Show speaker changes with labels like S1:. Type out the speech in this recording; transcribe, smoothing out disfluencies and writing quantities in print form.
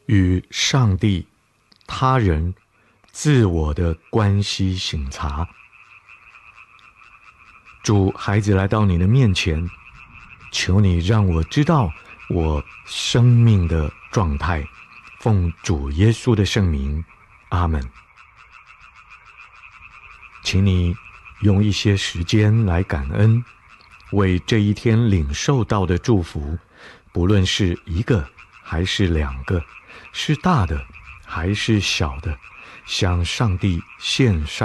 S1: 与上帝、他人、自我的关系省察。主，孩子来到你的面前，求你让我知道我生命的状态，奉主耶稣的圣名，阿们。请你用一些时间来感恩，为这一天领受到的祝福，不论是一个还是两个，是大的还是小的，向上帝献上